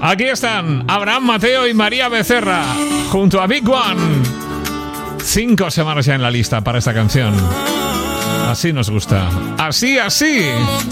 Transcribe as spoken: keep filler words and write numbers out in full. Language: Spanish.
Aquí están Abraham Mateo y María Becerra junto a Big One. Cinco semanas ya en la lista para esta canción. Así nos gusta. Así, así.